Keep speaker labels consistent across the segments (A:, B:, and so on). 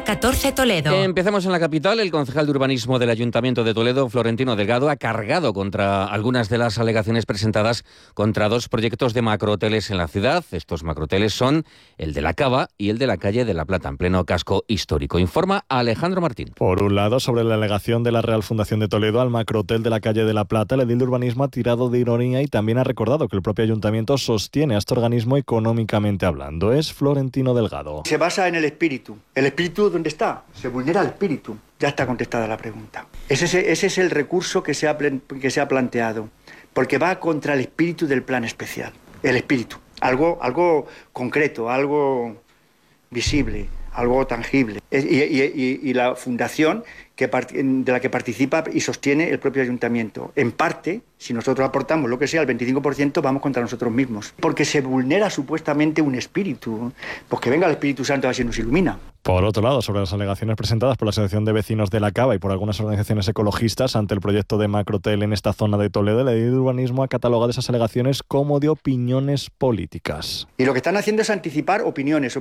A: 14 Toledo.
B: Empezamos en la capital. El concejal de urbanismo del Ayuntamiento de Toledo, Florentino Delgado, ha cargado contra algunas de las alegaciones presentadas contra dos proyectos de macrohoteles en la ciudad. Estos macrohoteles son el de la Cava y el de la calle de la Plata, en pleno casco histórico. Informa Alejandro Martín.
C: Por un lado, sobre la alegación de la Real Fundación de Toledo al macrohotel de la calle de la Plata, el edil de urbanismo ha tirado de ironía y también ha recordado que el propio ayuntamiento sostiene a este organismo económicamente hablando. Es Florentino Delgado.
D: Se basa en el espíritu. ¿El espíritu dónde está? Se vulnera el espíritu. Ya está contestada la pregunta. Ese es el recurso que se ha planteado, porque va contra el espíritu del plan especial. El espíritu. Algo concreto, algo visible, algo tangible. Y la fundación de la que participa y sostiene el propio ayuntamiento. En parte, si nosotros aportamos lo que sea, el 25%, vamos contra nosotros mismos. Porque se vulnera supuestamente un espíritu. Pues que venga el Espíritu Santo a ver si nos ilumina.
C: Por otro lado, sobre las alegaciones presentadas por la Asociación de Vecinos de la Cava y por algunas organizaciones ecologistas ante el proyecto de macrohotel en esta zona de Toledo, el edil de urbanismo ha catalogado esas alegaciones como de opiniones políticas.
D: Y lo que están haciendo es anticipar opiniones.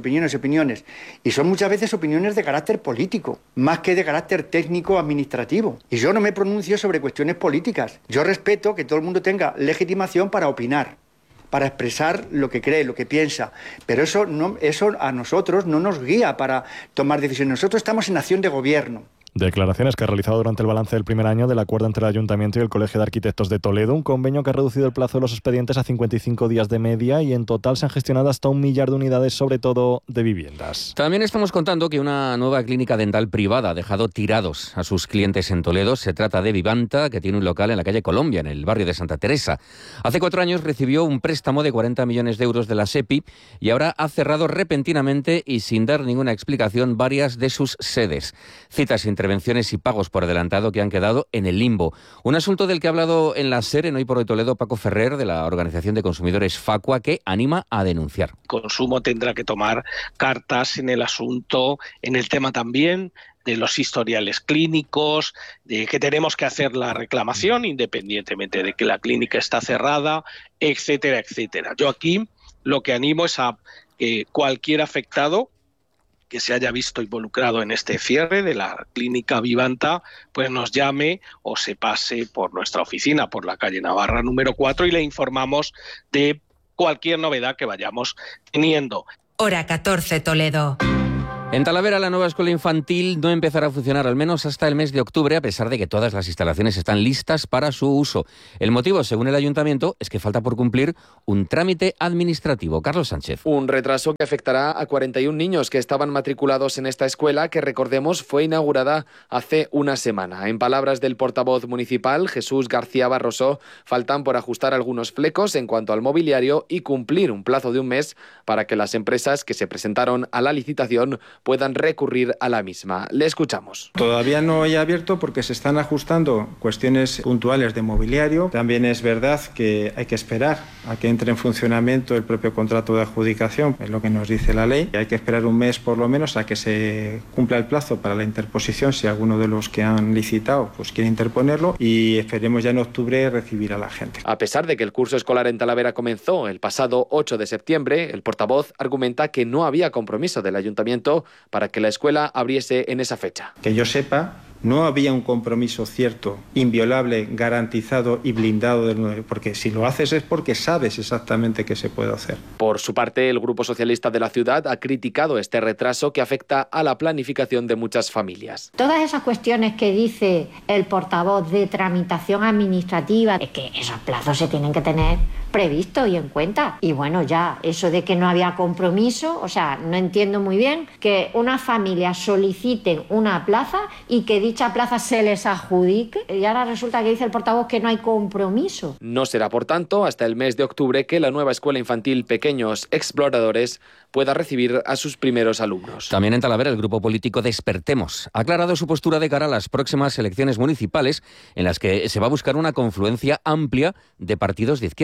D: Y son muchas veces opiniones de carácter político, más que de carácter técnico administrativo. Y yo no me pronuncio sobre cuestiones políticas. Yo respeto que todo el mundo tenga legitimación para opinar, para expresar lo que cree, lo que piensa. Pero eso a nosotros no nos guía para tomar decisiones. Nosotros estamos en acción de gobierno.
C: Declaraciones que ha realizado durante el balance del primer año del acuerdo entre el Ayuntamiento y el Colegio de Arquitectos de Toledo, un convenio que ha reducido el plazo de los expedientes a 55 días de media y en total se han gestionado hasta 1 millar de unidades, sobre todo de viviendas.
B: También estamos contando que una nueva clínica dental privada ha dejado tirados a sus clientes en Toledo. Se trata de Vivanta, que tiene un local en la calle Colombia, en el barrio de Santa Teresa. Hace 4 años recibió un préstamo de 40 millones de euros de la SEPI y ahora ha cerrado repentinamente y sin dar ninguna explicación varias de sus sedes. Citas, intervenciones y pagos por adelantado que han quedado en el limbo. Un asunto del que ha hablado en la SER, en Hoy por Hoy Toledo, Paco Ferrer, de la Organización de Consumidores Facua, que anima a denunciar.
E: Consumo tendrá que tomar cartas en el asunto, en el tema también de los historiales clínicos, de que tenemos que hacer la reclamación independientemente de que la clínica está cerrada, etcétera, etcétera. Yo aquí lo que animo es a que cualquier afectado que se haya visto involucrado en este cierre de la clínica Vivanta, pues nos llame o se pase por nuestra oficina, por la calle Navarra número 4, y le informamos de cualquier novedad que vayamos teniendo.
A: Hora 14 Toledo.
B: En Talavera, la nueva escuela infantil no empezará a funcionar al menos hasta el mes de octubre, a pesar de que todas las instalaciones están listas para su uso. El motivo, según el ayuntamiento, es que falta por cumplir un trámite administrativo. Carlos Sánchez.
F: Un retraso que afectará a 41 niños que estaban matriculados en esta escuela, que recordemos fue inaugurada hace una semana. En palabras del portavoz municipal, Jesús García Barroso, faltan por ajustar algunos flecos en cuanto al mobiliario y cumplir un plazo de un mes para que las empresas que se presentaron a la licitación puedan recurrir a la misma. Le escuchamos.
G: Todavía no hay abierto porque se están ajustando cuestiones puntuales de mobiliario. También es verdad que hay que esperar a que entre en funcionamiento el propio contrato de adjudicación, es lo que nos dice la ley. Hay que esperar un mes por lo menos a que se cumpla el plazo para la interposición, si alguno de los que han licitado pues quiere interponerlo, y esperemos ya en octubre recibir a la gente.
F: A pesar de que el curso escolar en Talavera comenzó el pasado 8 de septiembre, el portavoz argumenta que no había compromiso del ayuntamiento para que la escuela abriese en esa fecha.
G: Que yo sepa, no había un compromiso cierto, inviolable, garantizado y blindado del 9, porque si lo haces es porque sabes exactamente qué se puede hacer.
F: Por su parte, el Grupo Socialista de la ciudad ha criticado este retraso que afecta a la planificación de muchas familias.
H: Todas esas cuestiones que dice el portavoz de tramitación administrativa, es que esos plazos se tienen que tener previstos y en cuenta. Y bueno, ya eso de que no había compromiso, o sea, no entiendo muy bien que una familia soliciten una plaza y que dicha plaza se les adjudique, y ahora resulta que dice el portavoz que no hay compromiso.
F: No será, por tanto, hasta el mes de octubre que la nueva escuela infantil Pequeños Exploradores pueda recibir a sus primeros alumnos.
B: También en Talavera, el grupo político Despertemos ha aclarado su postura de cara a las próximas elecciones municipales, en las que se va a buscar una confluencia amplia de partidos de izquierda.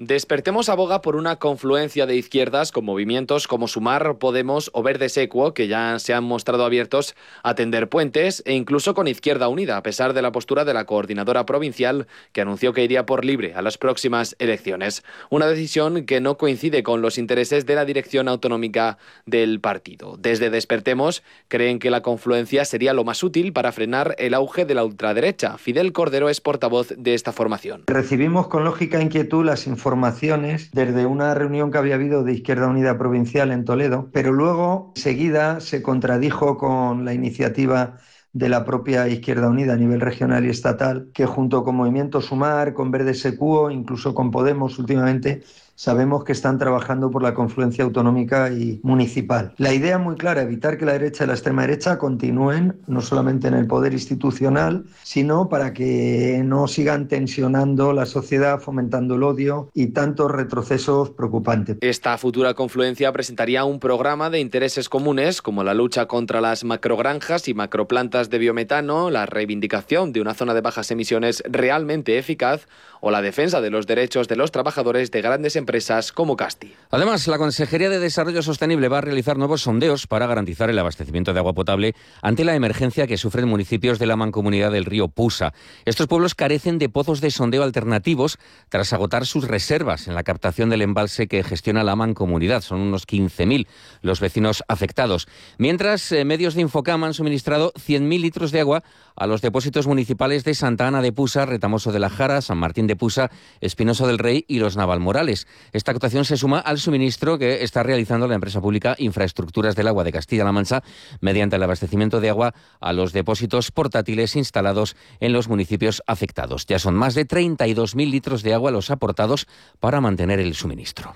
F: Despertemos aboga por una confluencia de izquierdas con movimientos como Sumar, Podemos o Verde Secuo, que ya se han mostrado abiertos a tender puentes, e incluso con Izquierda Unida, a pesar de la postura de la coordinadora provincial, que anunció que iría por libre a las próximas elecciones. Una decisión que no coincide con los intereses de la dirección autonómica del partido. Desde Despertemos creen que la confluencia sería lo más útil para frenar el auge de la ultraderecha. Fidel Cordero es portavoz de esta formación.
I: Recibimos con lógica inquietud las informaciones desde una reunión que había habido de Izquierda Unida provincial en Toledo, pero luego enseguida se contradijo con la iniciativa de la propia Izquierda Unida a nivel regional y estatal, que junto con Movimiento Sumar, con Verde Secuo, incluso con Podemos últimamente, sabemos que están trabajando por la confluencia autonómica y municipal. La idea es muy clara, evitar que la derecha y la extrema derecha continúen, no solamente en el poder institucional, sino para que no sigan tensionando la sociedad, fomentando el odio y tantos retrocesos preocupantes.
F: Esta futura confluencia presentaría un programa de intereses comunes, como la lucha contra las macrogranjas y macroplantas de biometano, la reivindicación de una zona de bajas emisiones realmente eficaz o la defensa de los derechos de los trabajadores de grandes empresas como Casti.
B: Además, la Consejería de Desarrollo Sostenible va a realizar nuevos sondeos para garantizar el abastecimiento de agua potable ante la emergencia que sufren municipios de la mancomunidad del río Pusa. Estos pueblos carecen de pozos de sondeo alternativos tras agotar sus reservas en la captación del embalse que gestiona la mancomunidad. Son unos 15.000 los vecinos afectados. Mientras, medios de Infocam han suministrado 100.000 litros de agua a los depósitos municipales de Santa Ana de Pusa, Retamoso de la Jara, San Martín de Pusa, Espinoso del Rey y Los Navalmorales. Esta actuación se suma al suministro que está realizando la empresa pública Infraestructuras del Agua de Castilla-La Mancha mediante el abastecimiento de agua a los depósitos portátiles instalados en los municipios afectados. Ya son más de 32.000 litros de agua los aportados para mantener el suministro.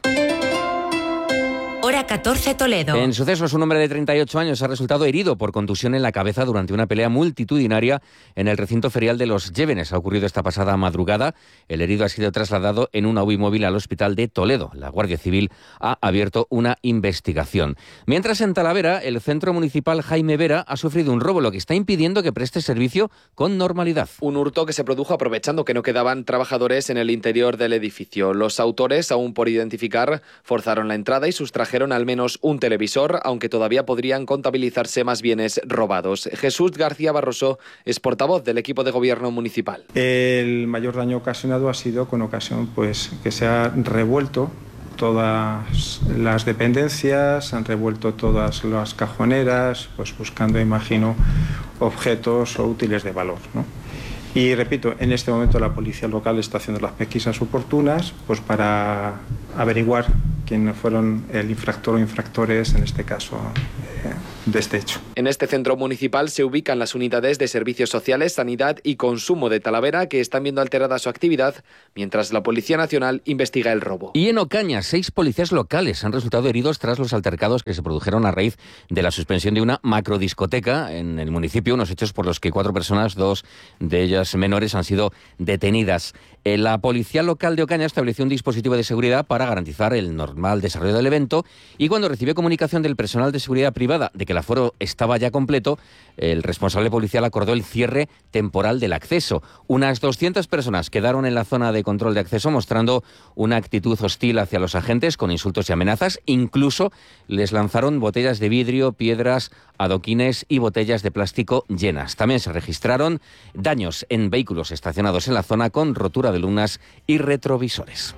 A: Hora 14 Toledo.
B: En sucesos, un hombre de 38 años ha resultado herido por contusión en la cabeza durante una pelea multitudinaria en el recinto ferial de Los Llévenes. Ha ocurrido esta pasada madrugada. El herido ha sido trasladado en una UVI móvil al hospital de Toledo. La Guardia Civil ha abierto una investigación. Mientras, en Talavera, el centro municipal Jaime Vera ha sufrido un robo, lo que está impidiendo que preste servicio con normalidad.
F: Un hurto que se produjo aprovechando que no quedaban trabajadores en el interior del edificio. Los autores, aún por identificar, forzaron la entrada y sustrajeron al menos un televisor, aunque todavía podrían contabilizarse más bienes robados. Jesús García Barroso es portavoz del equipo de gobierno municipal.
G: El mayor daño ocasionado ha sido con ocasión que se ha revuelto todas las dependencias, han revuelto todas las cajoneras, buscando, imagino, objetos o útiles de valor, ¿no? Y repito, en este momento la policía local está haciendo las pesquisas oportunas para averiguar quién fueron el infractor o infractores, en este caso, de este hecho.
F: En este centro municipal se ubican las unidades de servicios sociales, sanidad y consumo de Talavera, que están viendo alterada su actividad, mientras la Policía Nacional investiga el robo.
B: Y en Ocaña, 6 policías locales han resultado heridos tras los altercados que se produjeron a raíz de la suspensión de una macrodiscoteca en el municipio, unos hechos por los que 4 personas, 2 de ellas menores, han sido detenidas. La policía local de Ocaña estableció un dispositivo de seguridad para garantizar el normal desarrollo del evento, y cuando recibió comunicación del personal de seguridad privada de que el aforo estaba ya completo, el responsable policial acordó el cierre temporal del acceso. Unas 200 personas quedaron en la zona de control de acceso mostrando una actitud hostil hacia los agentes con insultos y amenazas. Incluso les lanzaron botellas de vidrio, piedras, adoquines y botellas de plástico llenas. También se registraron daños en vehículos estacionados en la zona con rotura de lunas y retrovisores.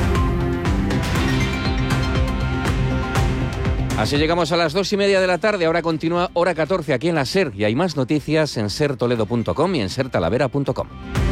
B: Así llegamos a las 2:30 de la tarde. Ahora continúa Hora 14 aquí en la SER, y hay más noticias en sertoledo.com y en sertalavera.com.